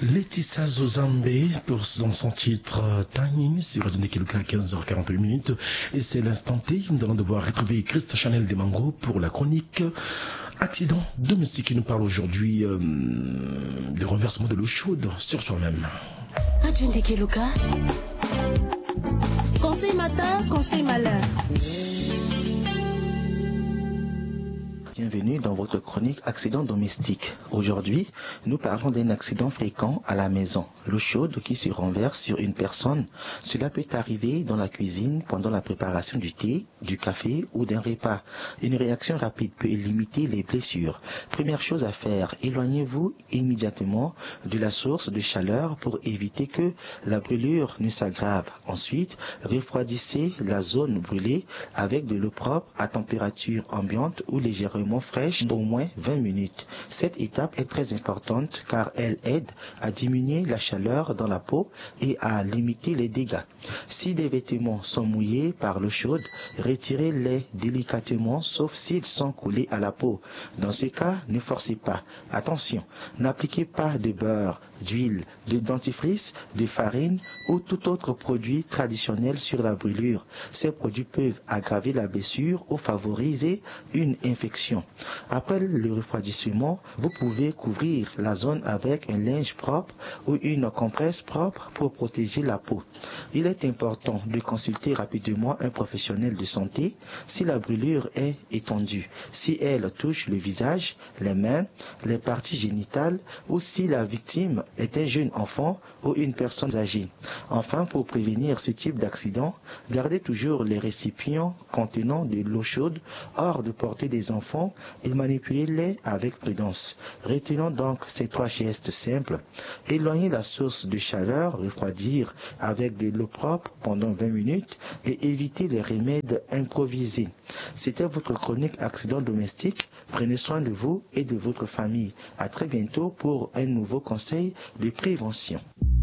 Laetitia Zozambé pour son titre Timing sur Radio Ndekeluka à 15h48 et c'est l'instant T. Nous allons devoir retrouver Christ Chanel Demango pour la chronique Accident domestique qui nous parle aujourd'hui de renversement de l'eau chaude sur soi-même. Radio Ndekeluka. Conseil matin, conseil malheur. Bienvenue dans votre chronique accident domestique. Aujourd'hui, nous parlons d'un accident fréquent à la maison. L'eau chaude qui se renverse sur une personne. Cela peut arriver dans la cuisine pendant la préparation du thé, du café ou d'un repas. Une réaction rapide peut limiter les blessures. Première chose à faire, éloignez-vous immédiatement de la source de chaleur pour éviter que la brûlure ne s'aggrave. Ensuite, refroidissez la zone brûlée avec de l'eau propre à température ambiante ou légèrement fraîche d'au moins 20 minutes. Cette étape est très importante car elle aide à diminuer la chaleur dans la peau et à limiter les dégâts. Si des vêtements sont mouillés par l'eau chaude, retirez-les délicatement sauf s'ils sont collés à la peau. Dans ce cas, ne forcez pas. Attention, n'appliquez pas de beurre, d'huile, de dentifrice, de farine ou tout autre produit traditionnel sur la brûlure. Ces produits peuvent aggraver la blessure ou favoriser une infection. Après le refroidissement, vous pouvez couvrir la zone avec un linge propre ou une compresse propre pour protéger la peau. Il est important de consulter rapidement un professionnel de santé si la brûlure est étendue, si elle touche le visage, les mains, les parties génitales ou si la victime est un jeune enfant ou une personne âgée. Enfin, pour prévenir ce type d'accident, gardez toujours les récipients contenant de l'eau chaude hors de portée des enfants et manipulez-les avec prudence. Retenons donc ces 3 gestes simples. Éloignez la source de chaleur, refroidir avec de l'eau propre pendant 20 minutes et évitez les remèdes improvisés. C'était votre chronique accident domestique. Prenez soin de vous et de votre famille. À très bientôt pour un nouveau conseil de prévention.